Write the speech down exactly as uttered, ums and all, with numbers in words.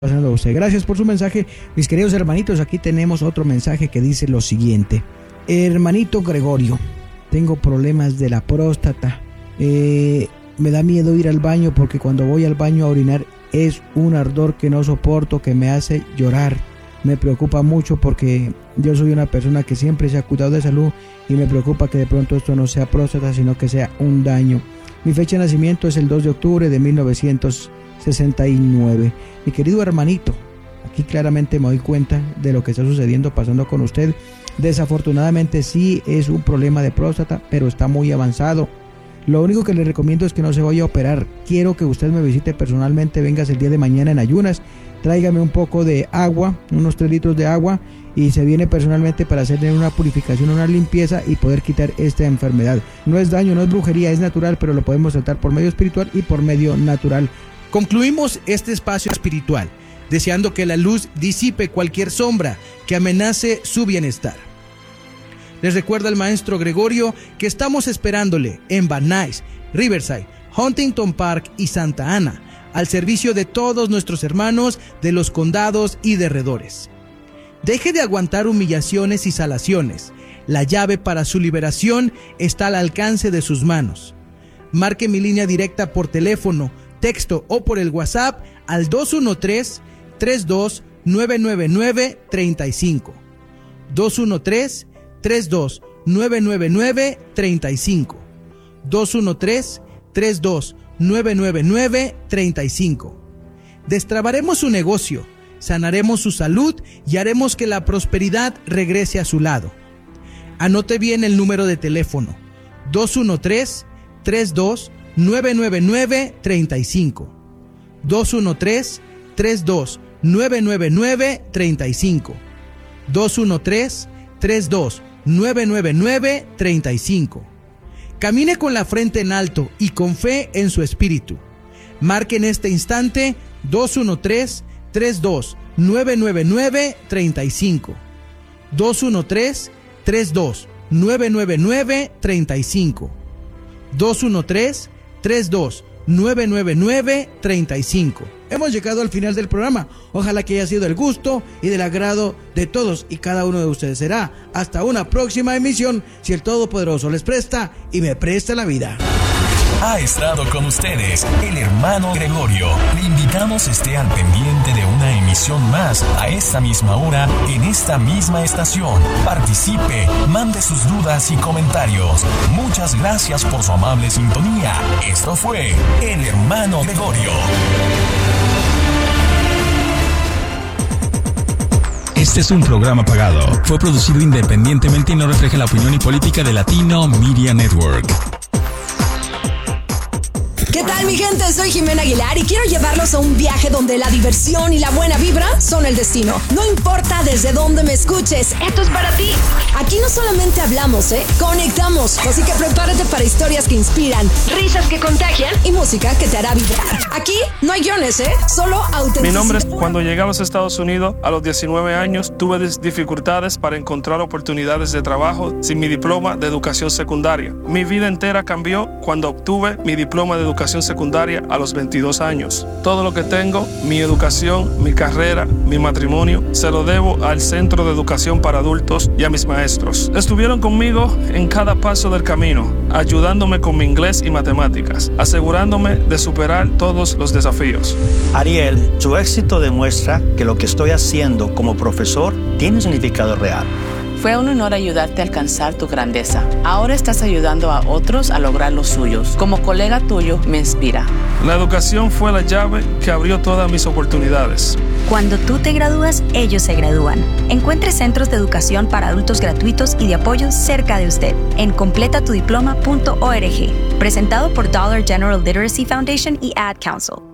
pasando a usted. Gracias por su mensaje, mis queridos hermanitos. Aquí tenemos otro mensaje que dice lo siguiente. Hermanito Gregorio, tengo problemas de la próstata. Eh, me da miedo ir al baño porque cuando voy al baño a orinar es un ardor que no soporto, que me hace llorar. Me preocupa mucho porque yo soy una persona que siempre se ha cuidado de salud y me preocupa que de pronto esto no sea próstata, sino que sea un daño. Mi fecha de nacimiento es el dos de octubre de mil novecientos sesenta y nueve. Mi querido hermanito, aquí claramente me doy cuenta de lo que está sucediendo, pasando con usted. Desafortunadamente sí es un problema de próstata, pero está muy avanzado. Lo único que le recomiendo es que no se vaya a operar. Quiero que usted me visite personalmente, vengas el día de mañana en ayunas, tráigame un poco de agua, unos tres litros de agua, y se viene personalmente para hacerle una purificación, una limpieza y poder quitar esta enfermedad. No es daño, no es brujería, es natural, pero lo podemos tratar por medio espiritual y por medio natural. Concluimos este espacio espiritual, deseando que la luz disipe cualquier sombra que amenace su bienestar. Les recuerda el maestro Gregorio que estamos esperándole en Van Nuys, Riverside, Huntington Park y Santa Ana, al servicio de todos nuestros hermanos de los condados y derredores. Deje de aguantar humillaciones y salaciones. La llave para su liberación está al alcance de sus manos. Marque mi línea directa por teléfono, texto o por el WhatsApp al dos uno tres, tres dos nueve nueve nueve, tres cinco. dos uno tres, tres dos nueve nueve nueve, tres cinco. dos uno tres, tres dos nueve nueve nueve, tres cinco. Destrabaremos su negocio, sanaremos su salud y haremos que la prosperidad regrese a su lado. Anote bien el número de teléfono: dos uno tres, tres dos nueve nueve nueve, tres cinco. dos uno tres, tres dos nueve nueve nueve, tres cinco. dos uno tres, tres dos nueve nueve nueve, tres cinco. Camine con la frente en alto y con fe en su espíritu. Marque en este instante dos uno tres, tres dos nueve nueve nueve, tres cinco. dos uno tres, tres dos nueve nueve nueve, tres cinco. dos uno tres, tres dos nueve nueve nueve, tres cinco. Hemos llegado al final del programa. Ojalá que haya sido del gusto y del agrado de todos y cada uno de ustedes. Será hasta una próxima emisión, si el Todopoderoso les presta y me presta la vida. Ha estado con ustedes el hermano Gregorio. Le invitamos esté al pendiente de una emisión más a esta misma hora, en esta misma estación. Participe, mande sus dudas y comentarios. Muchas gracias por su amable sintonía. Esto fue el hermano Gregorio. Este es un programa pagado. Fue producido independientemente y no refleja la opinión y política de Latino Media Network. ¿Qué tal, mi gente? Soy Jimena Aguilar y quiero llevarlos a un viaje donde la diversión y la buena vibra son el destino. No importa desde dónde me escuches, esto es para ti. Aquí no solamente hablamos, ¿eh? Conectamos. Así que prepárate para historias que inspiran, risas que contagian y música que te hará vibrar. Aquí no hay guiones, ¿eh? Solo autenticidad. Mi nombre es... Cuando llegué a los Estados Unidos a los diecinueve años, tuve dificultades para encontrar oportunidades de trabajo sin mi diploma de educación secundaria. Mi vida entera cambió cuando obtuve mi diploma de educación secundaria a los veintidós años. Todo lo que tengo, mi educación, mi carrera, mi matrimonio, se lo debo al Centro de Educación para Adultos y a mis maestros. Estuvieron conmigo en cada paso del camino, ayudándome con mi inglés y matemáticas, asegurándome de superar todos los desafíos. Ariel, su éxito demuestra que lo que estoy haciendo como profesor tiene un significado real. Fue un honor ayudarte a alcanzar tu grandeza. Ahora estás ayudando a otros a lograr los suyos. Como colega tuyo, me inspira. La educación fue la llave que abrió todas mis oportunidades. Cuando tú te gradúas, ellos se gradúan. Encuentre centros de educación para adultos gratuitos y de apoyo cerca de usted en completa tu diploma punto org. Presentado por Dollar General Literacy Foundation y Ad Council.